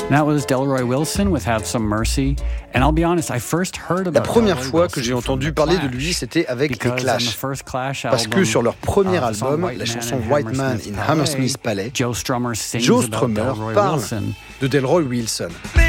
That was Delroy Wilson with Have Some Mercy. And I'll be honest, I first heard about La première Delroy fois Wilson que j'ai from entendu The parler de Clash, lui, c'était avec les because on the Clash. first Clash Parce que album, sur leur premier the song album, White la Man chanson in White Man in Hammersmith Palais, Joe Strummer sings Joe about Strummer Delroy parle Wilson. de Delroy Wilson.